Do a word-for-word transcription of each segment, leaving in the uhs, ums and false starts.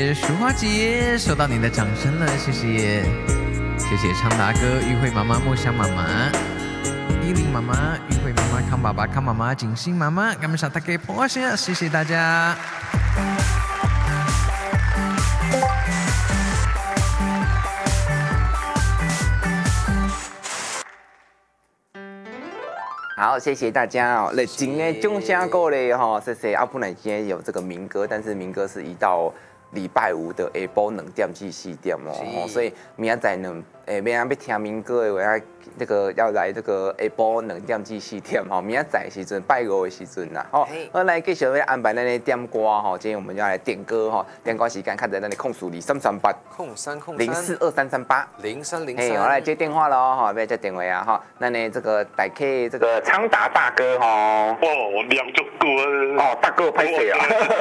谢淑华姐，收到您的掌声了，谢谢，谢谢昌达哥、玉慧妈妈、梦香妈妈、依琳妈妈、玉慧妈妈、康爸爸、康妈妈、景欣妈妈，感谢大家捧场，谢谢大家。 好，谢谢大家哦。热情的钟声鼓励哈，谢谢。啊，本来今天有这个民歌，但是民歌是移到礼拜五的下晡两点至四点哦，所以明仔载呢，诶，明仔要听民歌的话，这个要来这个下晡两点至四点哈，明仔载的时阵，拜五的时阵啦，好，我来继续要安排咱的点歌哈，今天我们要来点歌哈，点歌时间看在咱的控诉里三三八控三控零四二三三八零三零三，我来接电话了哈，不要接电话啊哈，那呢这个大 K 这个昌达大哥哈， 哦，两足歌哦，大哥拍谁啊？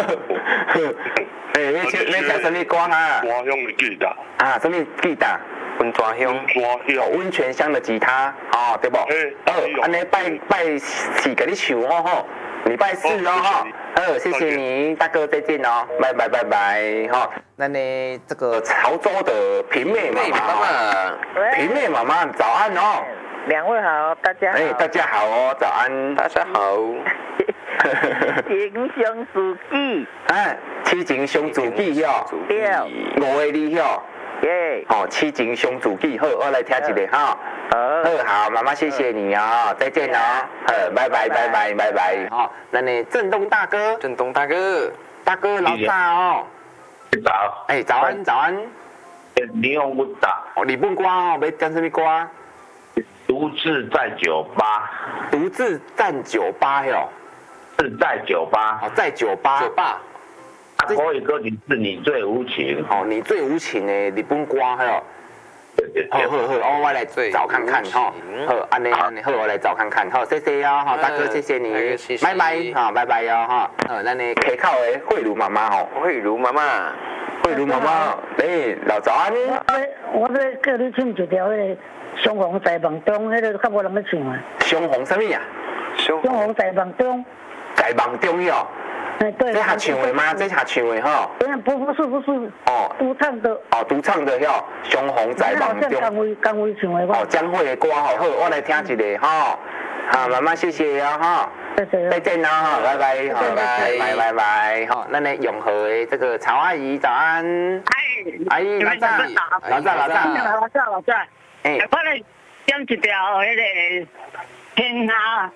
诶，你唱你唱什么歌啊？ 花香的吉他啊，什么吉他？温泉乡，哦，温泉乡的吉他，哦，对不？ 诶， 哦，安尼拜拜四给你唱哦吼，礼拜四哦哈，好，谢谢你，大哥再见哦，拜拜拜拜哈。那呢，这个潮州的平妹妈妈，平妹妈妈早安哦。 两位好，大家好。 哎，大家好哦，早安，大家好。 英雄自己。 哎，痴情相自己哟。 对。 五个字哟。 耶。 哦，痴情相自己，好，我来听一个哈。好。好，妈妈谢谢你哦，再见哦。好，拜拜拜拜拜拜。好，那你震动大哥， 震动大哥， 大哥老大哦。 早。 哎，早安早安。 你用不打。 哦，日本歌哦，要讲什么歌？ 独自在酒吧， 独自站酒吧哟， 是在酒吧， 哦，在酒吧， 酒吧。 国语歌曲是你最无情， 哦，你最无情的日本歌哟。好好好，我来找看看哈。好，安尼安尼，好，我来找看看。好，谢谢哟，哈，大哥，谢謝你，拜拜，哈，拜拜哟，哈。好，咱的溪口的慧茹妈妈吼， 慧茹妈妈， 慧茹妈妈，哎，老早安。 我我要叫你唱一条迄个。相逢在梦中，迄个较无人要唱啊。 相逢什么呀？ 相逢在梦中。 在梦中哟。 哎，对。 这下唱的吗？这下唱的哈。 不不是不是。 哦。 独唱的。 哦，独唱的哟。相逢在梦中。 江蕙江蕙唱的哦，江蕙的歌好，好，我来听一个哈。好，妈妈谢谢呀哈。 谢谢。 再见啦哈，拜拜，拜拜，拜拜拜。好，那呢永和的这个曹阿姨早安。 哎。 阿姨老早，老早老早。 老早老早。 哎， 我来点一条迄个天下，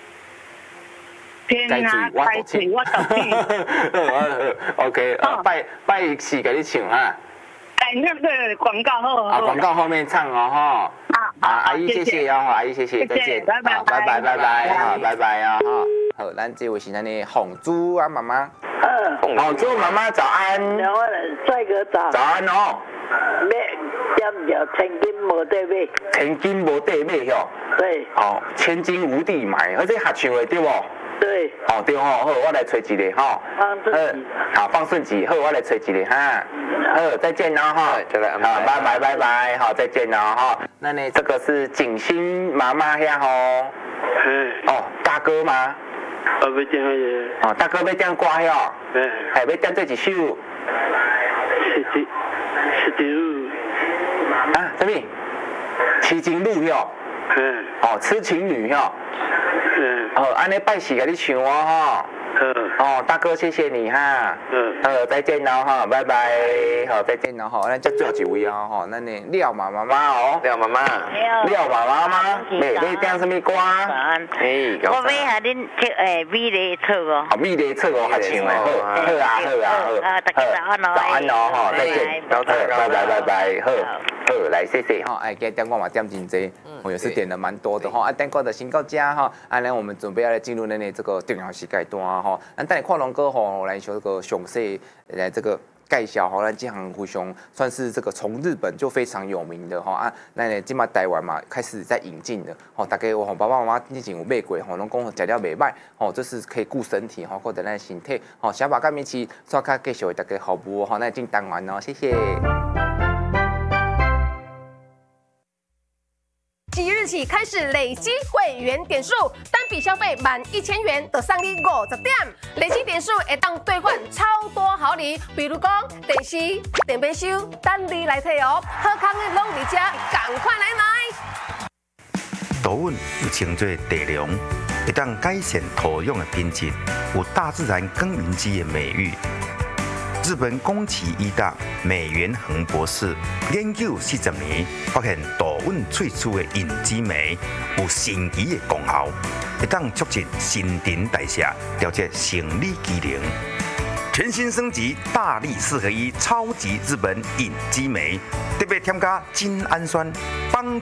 天下拜水我独知。 OK， 拜拜是给你唱哈。 哎，那个广告后。 啊，广告后面唱哦哈。啊啊，阿姨谢谢哦，阿姨谢谢，再见，拜拜拜拜拜拜，好，拜拜啊哈。好，咱这位是咱的红珠啊妈妈。嗯，红珠妈妈早安。 然后帅哥早。 早安哦。 要点着千金无地买， 千金无地买哟。 对。 哦，千金无地买，而且合唱的对不？ 对。 哦对哦，好，我来找一个哈。 放顺吉。 好，放顺吉，好，我来找一个哈。好，再见喽哈。再来安排。好，拜拜拜拜，好，再见喽哈。那呢，这个是景欣妈妈呀吼。 嗯。 哦，大哥吗？ 我要点个。 哦，大哥要点歌哟。 嗯。 还要点这一首。 是的，是的。 啊，什么？痴情女哟。 嗯。 哦，痴情女哟。 嗯。 哦，安尼拜四给你唱哦哈。 嗯。 哦，大哥谢谢你哈。嗯。好，再见喽哈，拜拜。好，再见喽哈。咱接最后一位哦哈，咱的廖妈妈妈哦。廖妈妈。廖妈妈吗？你你点什么歌？早安。哎， 我要下恁唱诶美丽错哦。 哦，美丽错哦，合唱的好，好啊好啊好。 啊，大家早安哦。 早安哦哈，再见。好，拜拜拜拜，好。好，来谢谢哈，哎，今天点歌嘛点真多，我也是点了蛮多的哈，啊，点歌的先到家哈，啊，那我们准备要来进入咱的这个重要时间段哈，咱等下看龙哥吼来说这个详细来这个介绍哈，咱这行非常算是这个从日本就非常有名的哈啊，那今嘛台湾嘛开始在引进的，吼，大家我吼爸爸妈妈之前有买过吼，拢讲食了袂歹，吼，这是可以顾身体吼，或者咱身体，吼，小把干面期刷卡继续为大家服务吼，那进单完哦，谢谢。 起开始累积会员点数，单笔消费满一千元就送你五十点，累积点数会当兑换超多好礼，比如讲电视、电冰箱，等你来摕哦。好康的拢伫遮，赶快来买！ 稻稳又称作地龙，会当改善土壤的品质，有大自然耕耘机的美誉。日本宫崎医大美元恒博士研究四十年，发现稻稳萃取的引子酶有神奇的功效，会当促进新陈代谢，调节生理机能。全新升级大力四合一超级日本引子酶，特别添加精氨酸，帮